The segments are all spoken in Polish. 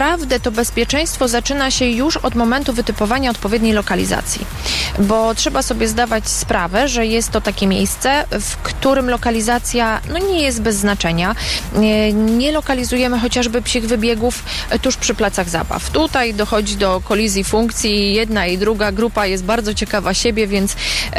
naprawdę to bezpieczeństwo zaczyna się już od momentu wytypowania odpowiedniej lokalizacji, bo trzeba sobie zdawać sprawę, że jest to takie miejsce, w którym lokalizacja nie jest bez znaczenia. Nie lokalizujemy chociażby psich wybiegów tuż przy placach zabaw. Tutaj dochodzi do kolizji funkcji. Jedna i druga grupa jest bardzo ciekawa siebie, więc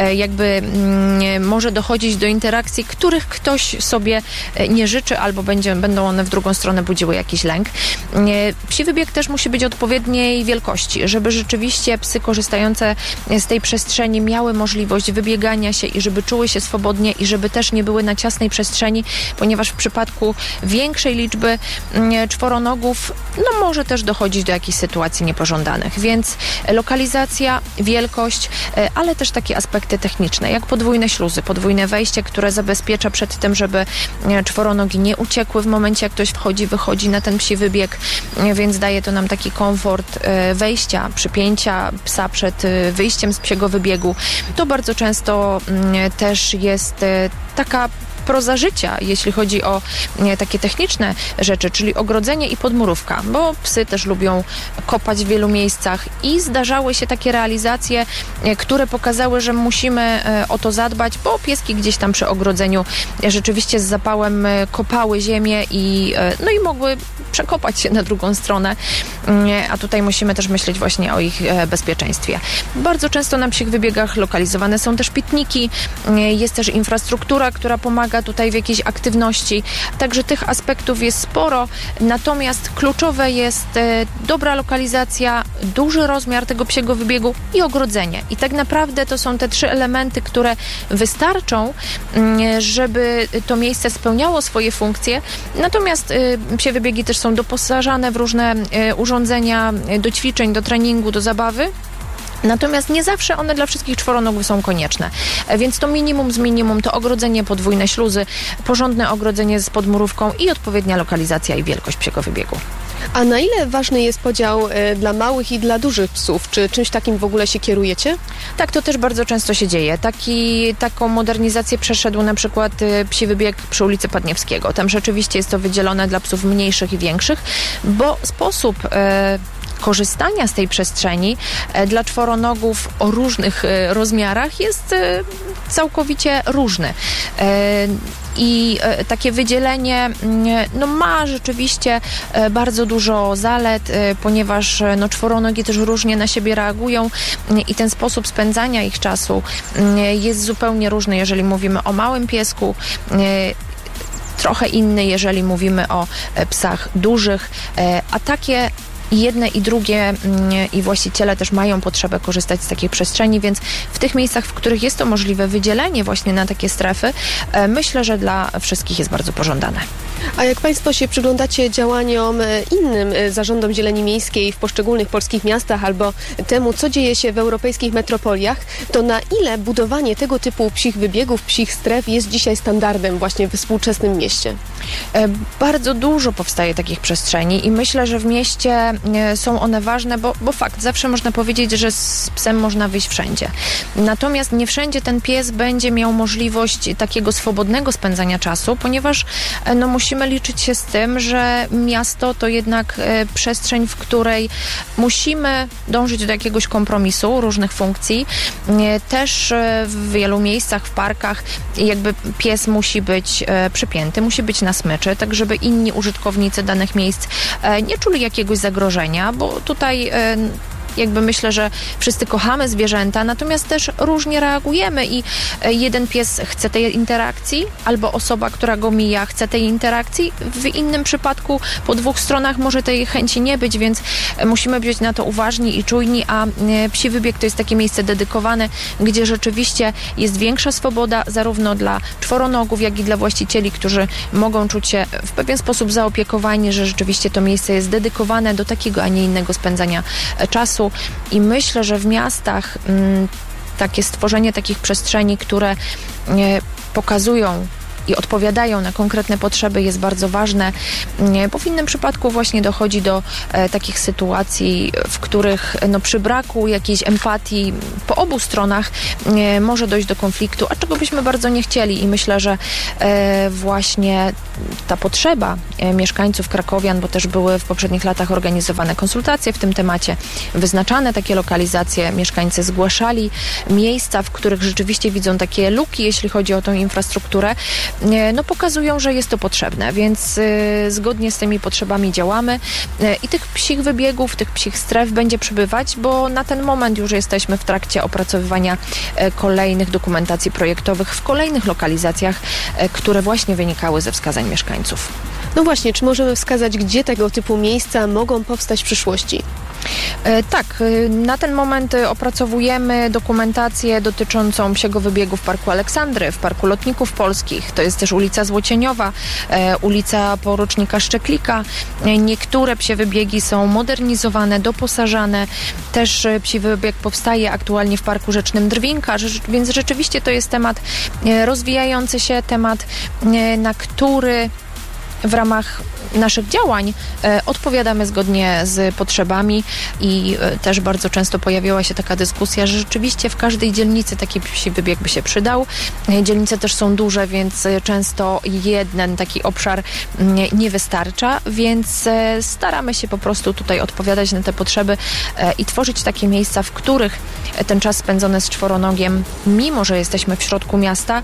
może dochodzić do interakcji, których ktoś sobie nie życzy, albo będą one w drugą stronę budziły jakiś lęk. Psi wybieg też musi być odpowiedniej wielkości, żeby rzeczywiście psy korzystające z tej przestrzeni miały możliwość wybiegania się i żeby czuły się swobodnie i żeby też nie były na ciasnej przestrzeni, ponieważ w przypadku większej liczby czworonogów może też dochodzić do jakichś sytuacji niepożądanych. Więc lokalizacja, wielkość, ale też takie aspekty techniczne, jak podwójne śluzy, podwójne wejście, które zabezpiecza przed tym, żeby czworonogi nie uciekły w momencie, jak ktoś wychodzi na ten psi wybieg, więc daje to nam taki komfort wejścia, przypięcia psa przed wyjściem z psiego wybiegu. To bardzo często też jest taka proza życia, jeśli chodzi o takie techniczne rzeczy, czyli ogrodzenie i podmurówka, bo psy też lubią kopać w wielu miejscach i zdarzały się takie realizacje, które pokazały, że musimy o to zadbać, bo pieski gdzieś tam przy ogrodzeniu rzeczywiście z zapałem kopały ziemię i mogły przekopać się na drugą stronę, a tutaj musimy też myśleć właśnie o ich bezpieczeństwie. Bardzo często na psich wybiegach lokalizowane są też pitniki, jest też infrastruktura, która pomaga tutaj w jakiejś aktywności, także tych aspektów jest sporo, natomiast kluczowe jest dobra lokalizacja, duży rozmiar tego psiego wybiegu i ogrodzenie. I tak naprawdę to są te 3 elementy, które wystarczą, żeby to miejsce spełniało swoje funkcje, natomiast psie wybiegi też są doposażane w różne urządzenia do ćwiczeń, do treningu, do zabawy. Natomiast nie zawsze one dla wszystkich czworonogów są konieczne. Więc to minimum z minimum to ogrodzenie, podwójne śluzy, porządne ogrodzenie z podmurówką i odpowiednia lokalizacja i wielkość psiego wybiegu. A na ile ważny jest podział dla małych i dla dużych psów? Czy czymś takim w ogóle się kierujecie? Tak, to też bardzo często się dzieje. Taką modernizację przeszedł na przykład psi wybieg przy ulicy Padniewskiego. Tam rzeczywiście jest to wydzielone dla psów mniejszych i większych, bo sposób korzystania z tej przestrzeni dla czworonogów o różnych rozmiarach jest całkowicie różny. I takie wydzielenie ma rzeczywiście bardzo dużo zalet, ponieważ czworonogi też różnie na siebie reagują i ten sposób spędzania ich czasu jest zupełnie różny, jeżeli mówimy o małym piesku, trochę inny, jeżeli mówimy o psach dużych, a takie jedne i drugie i właściciele też mają potrzebę korzystać z takiej przestrzeni, więc w tych miejscach, w których jest to możliwe wydzielenie właśnie na takie strefy, myślę, że dla wszystkich jest bardzo pożądane. A jak Państwo się przyglądacie działaniom innym zarządom zieleni miejskiej w poszczególnych polskich miastach albo temu, co dzieje się w europejskich metropoliach, to na ile budowanie tego typu psich wybiegów, psich stref jest dzisiaj standardem właśnie w współczesnym mieście? Bardzo dużo powstaje takich przestrzeni i myślę, że w mieście są one ważne, bo fakt, zawsze można powiedzieć, że z psem można wyjść wszędzie. Natomiast nie wszędzie ten pies będzie miał możliwość takiego swobodnego spędzania czasu, ponieważ musimy liczyć się z tym, że miasto to jednak przestrzeń, w której musimy dążyć do jakiegoś kompromisu różnych funkcji. Też w wielu miejscach, w parkach jakby pies musi być przypięty, musi być na smyczy, tak żeby inni użytkownicy danych miejsc nie czuli jakiegoś zagrożenia, bo tutaj myślę, że wszyscy kochamy zwierzęta, natomiast też różnie reagujemy i jeden pies chce tej interakcji, albo osoba, która go mija, chce tej interakcji. W innym przypadku po 2 stronach może tej chęci nie być, więc musimy być na to uważni i czujni, a psi wybieg to jest takie miejsce dedykowane, gdzie rzeczywiście jest większa swoboda zarówno dla czworonogów, jak i dla właścicieli, którzy mogą czuć się w pewien sposób zaopiekowani, że rzeczywiście to miejsce jest dedykowane do takiego, a nie innego spędzania czasu. I myślę, że w miastach takie stworzenie takich przestrzeni, które pokazują i odpowiadają na konkretne potrzeby, jest bardzo ważne, bo w innym przypadku właśnie dochodzi do takich sytuacji, w których przy braku jakiejś empatii po obu stronach może dojść do konfliktu, a czego byśmy bardzo nie chcieli i myślę, że właśnie ta potrzeba mieszkańców krakowian, bo też były w poprzednich latach organizowane konsultacje w tym temacie, wyznaczane takie lokalizacje, mieszkańcy zgłaszali miejsca, w których rzeczywiście widzą takie luki, jeśli chodzi o tą infrastrukturę, pokazują, że jest to potrzebne, więc zgodnie z tymi potrzebami działamy i tych psich wybiegów, tych psich stref będzie przybywać, bo na ten moment już jesteśmy w trakcie opracowywania kolejnych dokumentacji projektowych w kolejnych lokalizacjach, które właśnie wynikały ze wskazań mieszkańców. No właśnie, czy możemy wskazać, gdzie tego typu miejsca mogą powstać w przyszłości? Tak, na ten moment opracowujemy dokumentację dotyczącą psiego wybiegu w Parku Aleksandry, w Parku Lotników Polskich. To jest też ulica Złocieniowa, ulica Porucznika Szczeklika. Niektóre psie wybiegi są modernizowane, doposażane. Też psi wybieg powstaje aktualnie w Parku Rzecznym Drwinka, więc rzeczywiście to jest temat rozwijający się, temat, na który w ramach naszych działań odpowiadamy zgodnie z potrzebami i też bardzo często pojawiała się taka dyskusja, że rzeczywiście w każdej dzielnicy taki psi wybieg by się przydał. Dzielnice też są duże, więc często jeden taki obszar nie wystarcza, więc staramy się po prostu tutaj odpowiadać na te potrzeby i tworzyć takie miejsca, w których ten czas spędzony z czworonogiem, mimo że jesteśmy w środku miasta,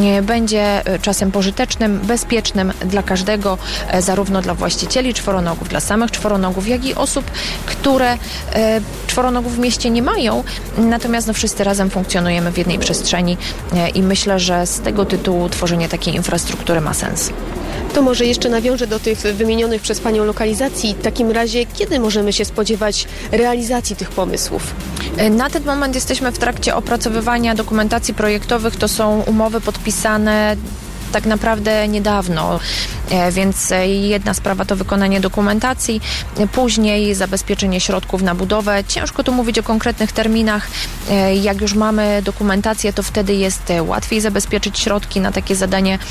będzie czasem pożytecznym, bezpiecznym dla każdego, zarówno dla właścicieli czworonogów, dla samych czworonogów, jak i osób, które czworonogów w mieście nie mają. Natomiast wszyscy razem funkcjonujemy w jednej przestrzeni i myślę, że z tego tytułu tworzenie takiej infrastruktury ma sens. To może jeszcze nawiążę do tych wymienionych przez Panią lokalizacji. W takim razie, kiedy możemy się spodziewać realizacji tych pomysłów? Na ten moment jesteśmy w trakcie opracowywania dokumentacji projektowych. To są umowy podpisane tak naprawdę niedawno, więc jedna sprawa to wykonanie dokumentacji, później zabezpieczenie środków na budowę. Ciężko tu mówić o konkretnych terminach. Jak już mamy dokumentację, to wtedy jest łatwiej zabezpieczyć środki na takie zadanie,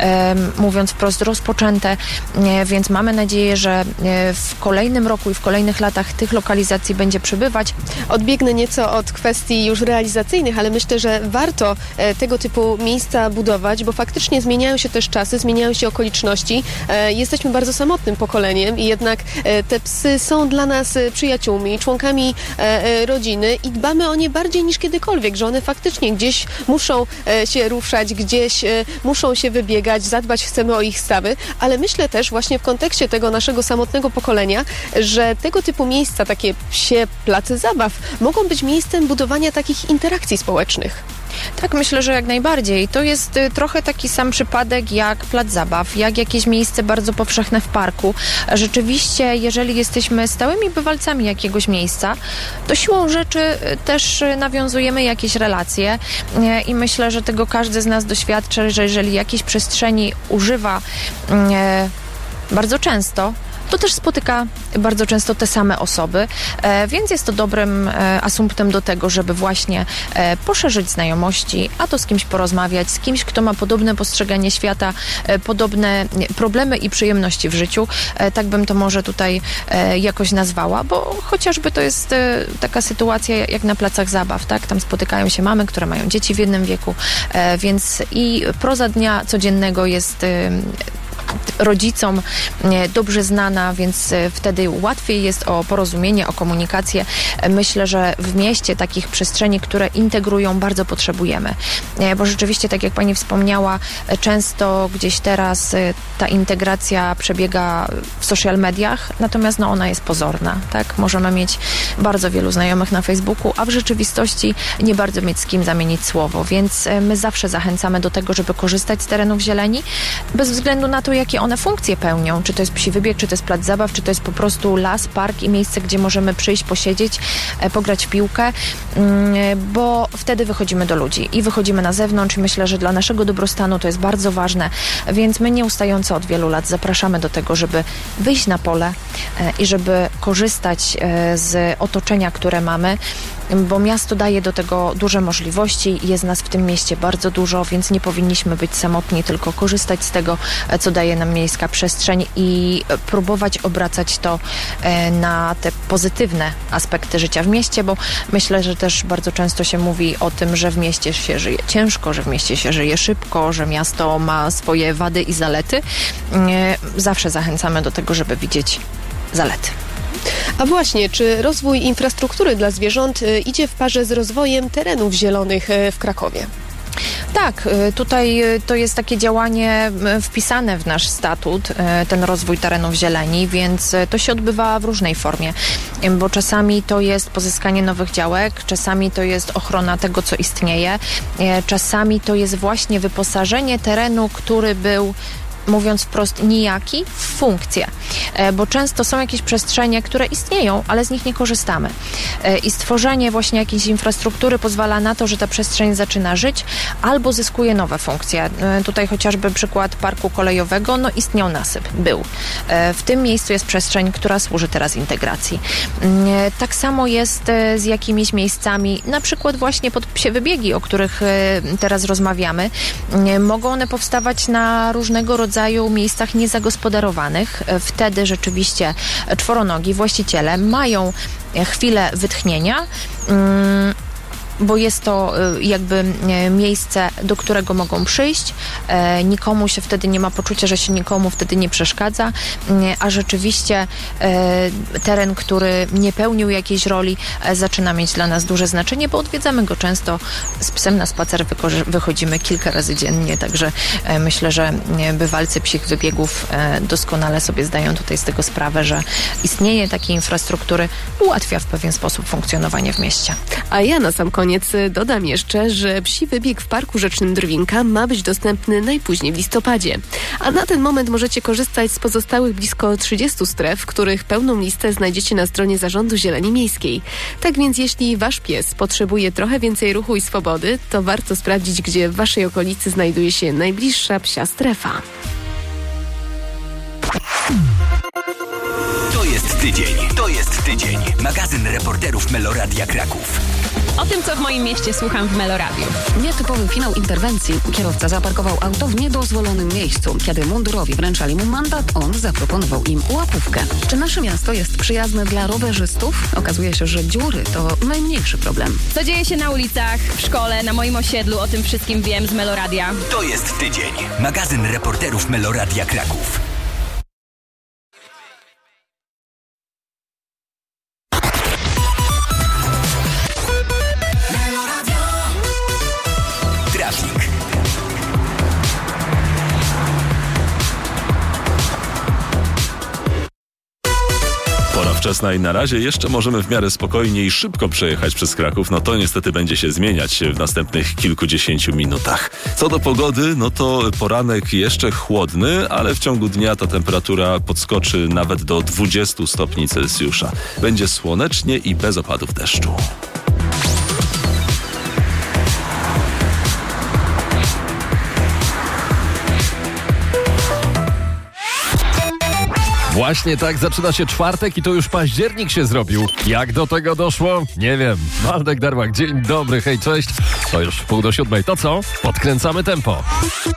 mówiąc wprost, rozpoczęte, więc mamy nadzieję, że w kolejnym roku i w kolejnych latach tych lokalizacji będzie przybywać. Odbiegnę nieco od kwestii już realizacyjnych, ale myślę, że warto tego typu miejsca budować, bo faktycznie zmieniają się też czasy, zmieniają się okoliczności. Jesteśmy bardzo samotnym pokoleniem i jednak te psy są dla nas przyjaciółmi, członkami rodziny i dbamy o nie bardziej niż kiedykolwiek, że one faktycznie gdzieś muszą się ruszać, gdzieś muszą się wybiegać, zadbać chcemy o ich stawy, ale myślę też właśnie w kontekście tego naszego samotnego pokolenia, że tego typu miejsca, takie psie place zabaw, mogą być miejscem budowania takich interakcji społecznych. Tak, myślę, że jak najbardziej. To jest trochę taki sam przypadek jak plac zabaw, jak jakieś miejsce bardzo powszechne w parku. Rzeczywiście, jeżeli jesteśmy stałymi bywalcami jakiegoś miejsca, to siłą rzeczy też nawiązujemy jakieś relacje i myślę, że tego każdy z nas doświadczy, że jeżeli jakiejś przestrzeni używa bardzo często, to też spotyka bardzo często te same osoby, więc jest to dobrym asumptem do tego, żeby właśnie poszerzyć znajomości, a to z kimś porozmawiać, z kimś, kto ma podobne postrzeganie świata, podobne problemy i przyjemności w życiu. Tak bym to może tutaj jakoś nazwała, bo chociażby to jest taka sytuacja jak na placach zabaw, tak? Tam spotykają się mamy, które mają dzieci w jednym wieku, więc i proza dnia codziennego jest rodzicom dobrze znana, więc wtedy łatwiej jest o porozumienie, o komunikację. Myślę, że w mieście takich przestrzeni, które integrują, bardzo potrzebujemy. Bo rzeczywiście, tak jak Pani wspomniała, często gdzieś teraz ta integracja przebiega w social mediach, natomiast ona jest pozorna, tak? Możemy mieć bardzo wielu znajomych na Facebooku, a w rzeczywistości nie bardzo mieć z kim zamienić słowo, więc my zawsze zachęcamy do tego, żeby korzystać z terenów zieleni, bez względu na to, jakie one funkcje pełnią. Czy to jest psi wybieg, czy to jest plac zabaw, czy to jest po prostu las, park i miejsce, gdzie możemy przyjść, posiedzieć, pograć w piłkę, bo wtedy wychodzimy do ludzi i wychodzimy na zewnątrz i myślę, że dla naszego dobrostanu to jest bardzo ważne, więc my nieustająco od wielu lat zapraszamy do tego, żeby wyjść na pole i żeby korzystać z otoczenia, które mamy. bo miasto daje do tego duże możliwości. Jest nas w tym mieście bardzo dużo, więc nie powinniśmy być samotni, tylko korzystać z tego, co daje nam miejska przestrzeń i próbować obracać to na te pozytywne aspekty życia w mieście, bo myślę, że też bardzo często się mówi o tym, że w mieście się żyje ciężko, że w mieście się żyje szybko, że miasto ma swoje wady i zalety. Zawsze zachęcamy do tego, żeby widzieć zalety. A właśnie, czy rozwój infrastruktury dla zwierząt idzie w parze z rozwojem terenów zielonych w Krakowie? Tak, tutaj to jest takie działanie wpisane w nasz statut, ten rozwój terenów zieleni, więc to się odbywa w różnej formie, bo czasami to jest pozyskanie nowych działek, czasami to jest ochrona tego, co istnieje, czasami to jest właśnie wyposażenie terenu, który był, mówiąc wprost, nijaki, w funkcję. Bo często są jakieś przestrzenie, które istnieją, ale z nich nie korzystamy. I stworzenie właśnie jakiejś infrastruktury pozwala na to, że ta przestrzeń zaczyna żyć albo zyskuje nowe funkcje. Tutaj chociażby przykład parku kolejowego, no istniał nasyp, był. W tym miejscu jest przestrzeń, która służy teraz integracji. Tak samo jest z jakimiś miejscami, na przykład właśnie pod psie wybiegi, o których teraz rozmawiamy. Mogą one powstawać na różnego rodzaju miejscach niezagospodarowanych. Wtedy rzeczywiście czworonogi, właściciele mają chwilę wytchnienia, bo jest to jakby miejsce, do którego mogą przyjść. Nikomu się wtedy nie ma poczucia, że się nikomu wtedy nie przeszkadza, a rzeczywiście teren, który nie pełnił jakiejś roli, zaczyna mieć dla nas duże znaczenie, bo odwiedzamy go często. Z psem na spacer wychodzimy kilka razy dziennie, także myślę, że bywalcy psich wybiegów doskonale sobie zdają tutaj z tego sprawę, że istnienie takiej infrastruktury ułatwia w pewien sposób funkcjonowanie w mieście. A ja na sam koniec dodam jeszcze, że psi wybieg w Parku Rzecznym Drwinka ma być dostępny najpóźniej w listopadzie. A na ten moment możecie korzystać z pozostałych blisko 30 stref, których pełną listę znajdziecie na stronie Zarządu Zieleni Miejskiej. Tak więc jeśli wasz pies potrzebuje trochę więcej ruchu i swobody, to warto sprawdzić, gdzie w waszej okolicy znajduje się najbliższa psia strefa. To jest tydzień. Magazyn reporterów Meloradia Kraków. O tym, co w moim mieście słucham w Meloradiu. Nietypowy finał interwencji. Kierowca zaparkował auto w niedozwolonym miejscu. Kiedy mundurowi wręczali mu mandat, on zaproponował im łapówkę. Czy nasze miasto jest przyjazne dla rowerzystów? Okazuje się, że dziury to najmniejszy problem. Co dzieje się na ulicach, w szkole, na moim osiedlu, o tym wszystkim wiem z Meloradia. To jest tydzień. Magazyn reporterów Meloradia Kraków. Wczesna i na razie jeszcze możemy w miarę spokojnie i szybko przejechać przez Kraków. No to niestety będzie się zmieniać w następnych kilkudziesięciu minutach. Co do pogody, no to poranek jeszcze chłodny, ale w ciągu dnia ta temperatura podskoczy nawet do 20 stopni Celsjusza. Będzie słonecznie i bez opadów deszczu. Właśnie tak zaczyna się czwartek i to już październik się zrobił. Jak do tego doszło? Nie wiem. Waldek Darłak, dzień dobry, hej, cześć. To już 6:30. To co? Podkręcamy tempo.